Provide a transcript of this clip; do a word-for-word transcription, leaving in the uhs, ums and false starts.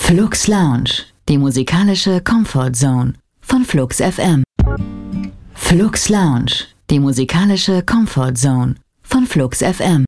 Flux Lounge, die musikalische Comfort Zone von Flux F M. Flux Lounge, die musikalische Comfort Zone von Flux F M.